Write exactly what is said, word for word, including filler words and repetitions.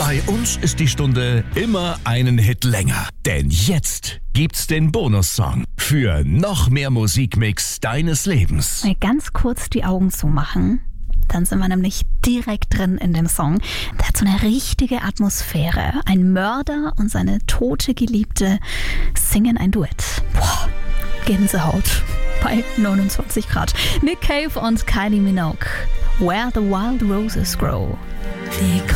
Bei uns ist die Stunde immer einen Hit länger. Denn jetzt gibt's den Bonussong für noch mehr Musikmix deines Lebens. Mal ganz kurz die Augen zumachen. Dann sind wir nämlich direkt drin in dem Song. Der hat so eine richtige Atmosphäre. Ein Mörder und seine tote Geliebte singen ein Duett. Boah, Gänsehaut bei neunundzwanzig Grad. Nick Cave und Kylie Minogue. Where the Wild Roses Grow. Wie